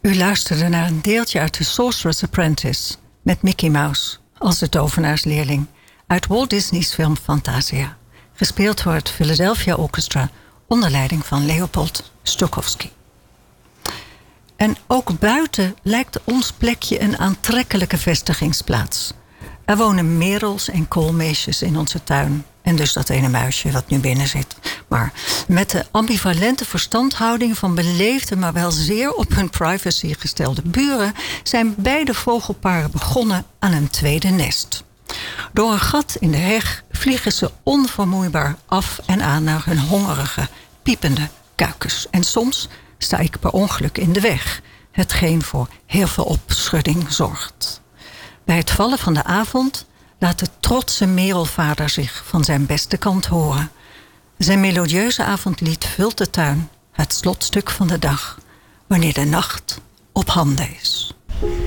U luisterde naar een deeltje uit The Sorcerer's Apprentice met Mickey Mouse als de tovenaarsleerling uit Walt Disney's film Fantasia, gespeeld door het Philadelphia Orchestra onder leiding van Leopold Stokowski. En ook buiten lijkt ons plekje een aantrekkelijke vestigingsplaats. Er wonen merels en koolmeesjes in onze tuin. En dus dat ene muisje wat nu binnen zit. Maar met de ambivalente verstandhouding van beleefde, maar wel zeer op hun privacy gestelde buren, zijn beide vogelparen begonnen aan een tweede nest. Door een gat in de heg vliegen ze onvermoeibaar af en aan naar hun hongerige, piepende kuikens. En soms sta ik per ongeluk in de weg, hetgeen voor heel veel opschudding zorgt. Bij het vallen van de avond laat de trotse merelvader zich van zijn beste kant horen. Zijn melodieuze avondlied vult de tuin, het slotstuk van de dag, wanneer de nacht op handen is.